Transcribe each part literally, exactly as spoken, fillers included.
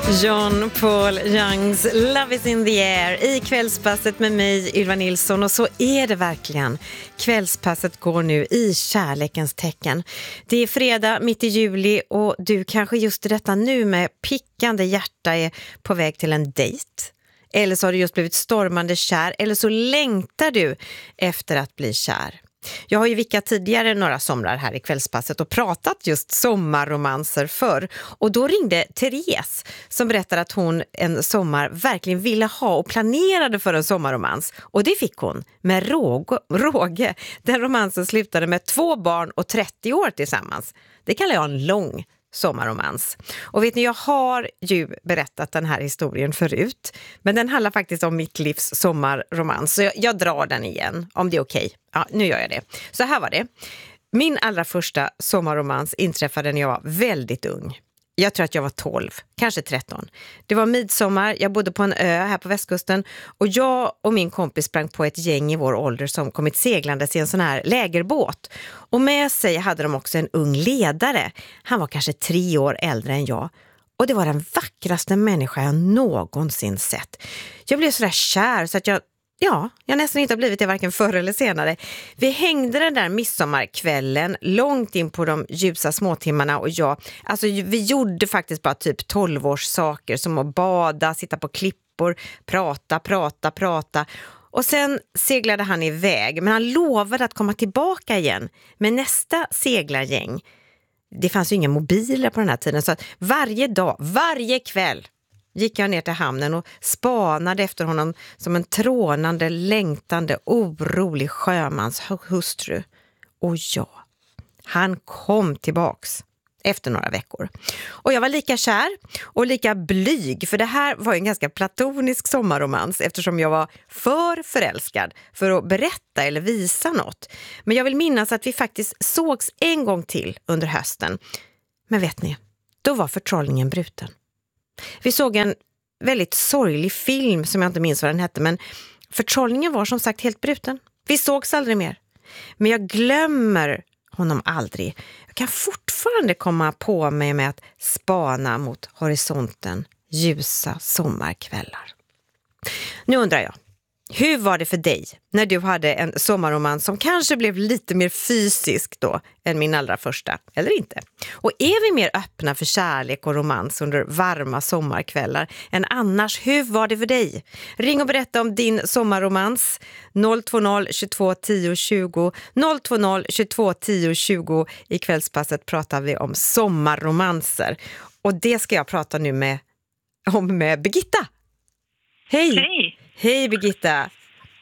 John Paul Youngs Love is in the air i kvällspasset med mig, Ylva Nilsson. Och så är det verkligen. Kvällspasset går nu i kärlekens tecken. Det är fredag mitt i juli och du kanske just i detta nu med pickande hjärta är på väg till en dejt. Eller så har du just blivit stormande kär, eller så längtar du efter att bli kär. Jag har ju vickat tidigare några somrar här i kvällspasset och pratat just sommarromanser förr. Och då ringde Therese som berättade att hon en sommar verkligen ville ha och planerade för en sommarromans. Och det fick hon med råg, råge. Den romansen slutade med två barn och trettio år tillsammans. Det kallar jag en lång sommarromans. Och vet ni, jag har ju berättat den här historien förut. Men den handlar faktiskt om mitt livs sommarromans. Så jag, jag drar den igen, om det är okej. Ja, nu gör jag det. Så här var det. Min allra första sommarromans inträffade när jag var väldigt ung. Jag tror att jag var tolv, kanske tretton. Det var midsommar, jag bodde på en ö här på västkusten. Och jag och min kompis sprang på ett gäng i vår ålder som kommit seglandes i en sån här lägerbåt. Och med sig hade de också en ung ledare. Han var kanske tre år äldre än jag. Och det var den vackraste människa jag någonsin sett. Jag blev så där kär så att jag... Ja, jag nästan inte har blivit det varken förr eller senare. Vi hängde den där midsommarkvällen långt in på de ljusa småtimmarna och jag, alltså vi gjorde faktiskt bara typ tolv års saker som att bada, sitta på klippor, prata, prata, prata. Och sen seglade han iväg, men han lovade att komma tillbaka igen med nästa seglargäng. Det fanns ju inga mobiler på den här tiden så att varje dag, varje kväll gick jag ner till hamnen och spanade efter honom som en trånande, längtande, orolig sjömans hustru. Och ja, han kom tillbaks efter några veckor. Och jag var lika kär och lika blyg, för det här var en ganska platonisk sommarromans eftersom jag var för förälskad för att berätta eller visa något. Men jag vill minnas att vi faktiskt sågs en gång till under hösten. Men vet ni, då var förtrollningen bruten. Vi såg en väldigt sorglig film som jag inte minns vad den hette, men förtrollningen var som sagt helt bruten. Vi sågs aldrig mer. Men jag glömmer honom aldrig. Jag kan fortfarande komma på mig med att spana mot horisonten ljusa sommarkvällar. Nu undrar jag, hur var det för dig när du hade en sommarroman som kanske blev lite mer fysisk då än min allra första, eller inte? Och är vi mer öppna för kärlek och romans under varma sommarkvällar än annars? Hur var det för dig? Ring och berätta om din sommarromans. noll två noll tjugotvå tio tjugo noll två noll tjugotvå tio tjugo. I kvällspasset pratar vi om sommarromanser. Och det ska jag prata nu med, om med Birgitta. Hej! Hej! Hej Birgitta.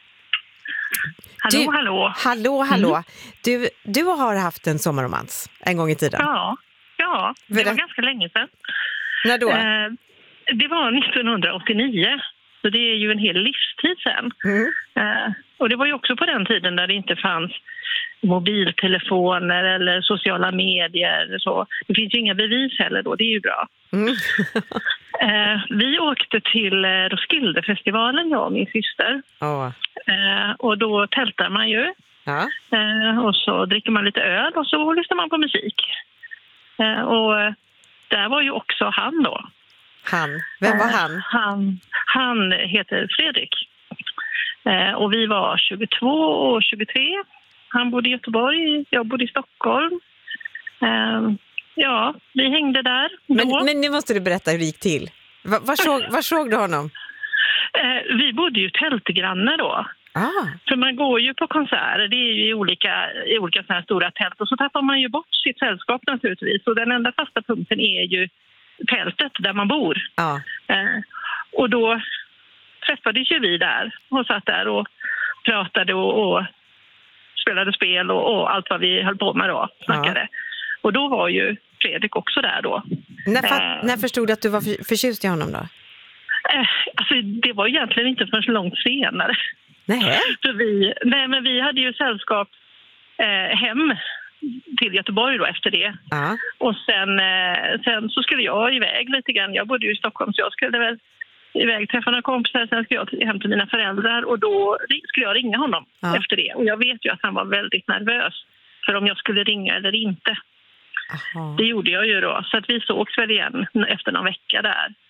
Hallå, du, hallå. Hallå, hallå. Mm. Du, du har haft en sommarromans en gång i tiden. Ja, ja det Berätt. var ganska länge sedan. När då? Eh, det var nittonhundraåttionio, så det är ju en hel livstid sedan. Mm. Eh, och det var ju också på den tiden där det inte fanns mobiltelefoner eller sociala medier eller så. Det finns ju inga bevis heller då, det är ju bra. Mm. eh, vi åkte till Roskildefestivalen, jag och min syster. Oh. Eh, och då tältar man ju. Ja. Eh, och så dricker man lite öl och så lyssnar man på musik. Eh, och eh, där var ju också han då. Han? Vem var han? Eh, han, han heter Fredrik. Eh, och vi var tjugotvå och tjugotre. Han bodde i Göteborg, jag bodde i Stockholm. Eh, ja, vi hängde där. Men, men nu måste du berätta hur det gick till. Var, var, såg, var såg du honom? Eh, vi bodde ju tältgrannar då. Ah. För man går ju på konserter, det är ju i olika, i olika såna här stora tält. Och så tappar man ju bort sitt sällskap naturligtvis. Och den enda fasta punkten är ju tältet där man bor. Ah. Eh, och då träffades ju vi där och satt där och pratade och, och spelade spel och, och allt vad vi höll på med då, snackade. Ah. Och då var ju Fredrik också där då. När, fa- eh, när förstod du att du var för, förtjust i honom då? Eh, alltså det var egentligen inte förrän långt senare. Nej. För vi, nej, men vi hade ju sällskap eh, hem till Göteborg då efter det. Ja. Och sen, eh, sen så skulle jag iväg lite grann. Jag bodde ju i Stockholm så jag skulle väl iväg träffa några kompisar. Sen skulle jag hem till mina föräldrar och då skulle jag ringa honom ja. efter det. Och jag vet ju att han var väldigt nervös för om jag skulle ringa eller inte. Aha. Det gjorde jag ju då. Så att vi sågs väl igen efter någon vecka där.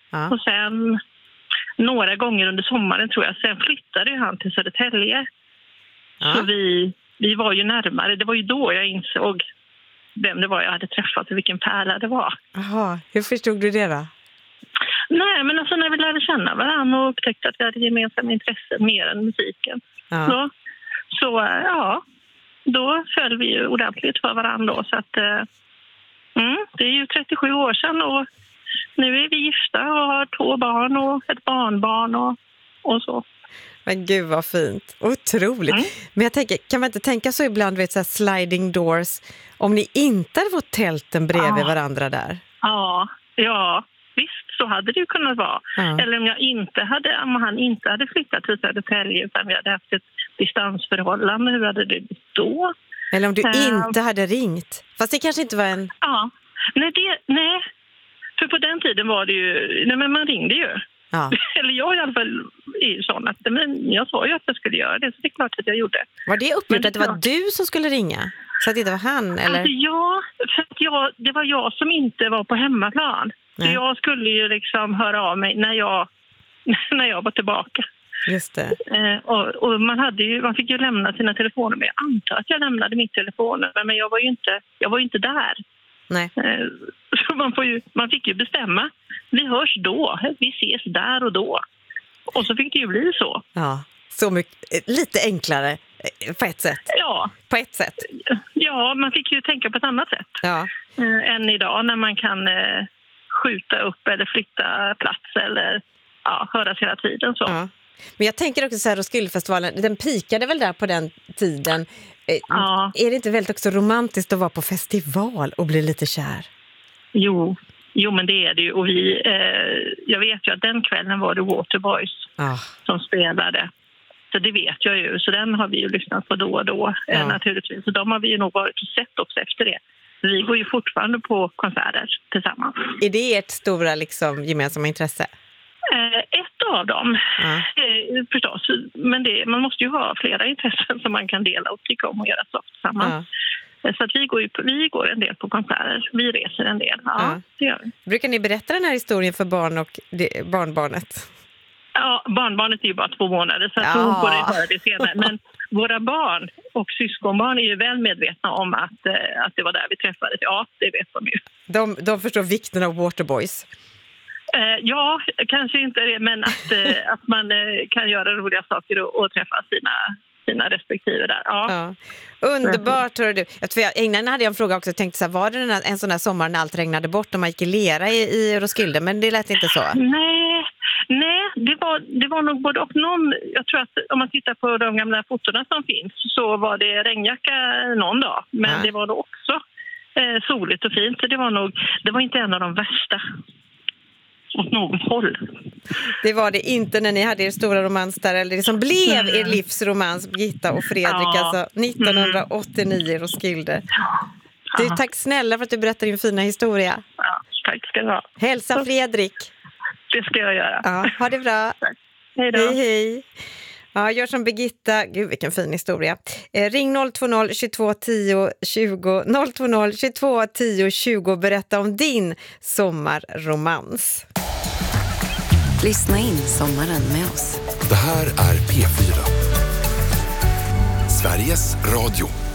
Ja. Och sen några gånger under sommaren tror jag. Sen flyttade ju han till Södertälje. Ja. Så vi, vi var ju närmare. Det var ju då jag insåg vem det var jag hade träffat och vilken pärla det var. Jaha, hur förstod du det då? Nej, men alltså när vi lärde känna varandra och upptäckte att vi hade gemensamma intressen mer än musiken. Ja. Så, så ja, då föll vi ju ordentligt för varandra då, så att mm, det är ju trettiosju år sedan och nu är vi gifta och har två barn och ett barnbarn och, och så. Men gud vad fint. Otroligt. Mm. Men jag tänker, kan man inte tänka så ibland, vet, så här sliding doors, om ni inte hade fått tälten bredvid ja. varandra där? Ja, ja. Visst, så hade det ju kunnat vara. Ja. Eller om jag inte hade, om han inte hade flyttat till Södertälje utan vi hade haft ett distansförhållande, hur hade det blivit då? Eller om du uh, inte hade ringt. Fast det kanske inte var en... Ja, nej, det, nej. För på den tiden var det ju, nej men man ringde ju. Ja. Eller jag i alla fall är ju sån att men jag sa ju att jag skulle göra det, så det är klart att jag gjorde. Var det uppgjort att det var du som skulle ringa? Så att det inte var han, eller? Alltså ja, för att jag, det var jag som inte var på hemmaplan. Så jag skulle ju liksom höra av mig när jag, när jag var tillbaka. Just det. Eh, och, och man, hade ju, man fick ju lämna sina telefoner. Men jag antar att jag lämnade mitt telefonnummer. Men jag var ju inte, jag var ju inte där. Nej. Eh, så man, får ju, man fick ju bestämma. Vi hörs då. Vi ses där och då. Och så fick det ju bli så. Ja, så mycket, lite enklare på ett sätt. Ja. På ett sätt. Ja, man fick ju tänka på ett annat sätt. Ja. Eh, än idag när man kan... Eh, skjuta upp eller flytta plats eller ja, höras hela tiden. Så. Ja. Men jag tänker också så här, Roskildefestivalen, den pikade väl där på den tiden. Ja. Är det inte väldigt också romantiskt att vara på festival och bli lite kär? Jo, jo men det är det ju. Och vi, eh, jag vet ju att den kvällen var det Waterboys ja. som spelade. Så det vet jag ju. Så den har vi ju lyssnat på då och då ja. eh, naturligtvis. Så de har vi ju nog varit och sett också efter det. Vi går ju fortfarande på konserter tillsammans. Är det ert stora liksom, gemensamma intresse? Eh, ett av dem, ja. eh, förstås. Men det, man måste ju ha flera intressen som man kan dela och tycka om och göra så tillsammans. Ja. Så att vi, går ju på, vi går en del på konserter. Vi reser en del. Ja, ja. Det gör vi. Brukar ni berätta den här historien för barn och det, barnbarnet? Ja, barnbarnet är ju bara två månader så att hon får det höra det senare. Men våra barn och syskonbarn är ju väl medvetna om att, eh, att det var där vi träffades. Ja, det vet de ju. De, de förstår vikten av Waterboys? Eh, ja, kanske inte det, men att, eh, att man eh, kan göra roliga saker och, och träffa sina, sina respektive där. Ja. Ja. Underbart, hör du. Jag, innan hade jag en fråga också, tänkte så här, var det en, en sån här sommar när allt regnade bort och man gick i lera i, i Roskilde, men det lät inte så. Nej, nej det, var, det var nog både och någon, jag tror att om man tittar på de gamla fotorna som finns så var det regnjacka någon dag, men ja. det var nog också eh, soligt och fint, så det var nog, det var inte en av de värsta åt något håll. Det var det inte när ni hade er stora romans där, eller det som blev mm. er livsromans, Birgitta och Fredrik, ja. alltså nittonhundraåttionio i Roskilde. Ja. Du, tack snälla för att du berättar din fina historia. Ja, tack ska du ha. Hälsa Fredrik. Det ska jag göra. Ja, ha det bra. Tack. Hej då. Hej, hej. Ja, gör som Birgitta. Gud, vilken fin historia. Eh, ring noll två noll tjugotvå tio tjugo noll två noll tjugotvå tio tjugo och berätta om din sommarromans. Lyssna in sommaren med oss. Det här är P fyra. Sveriges Radio.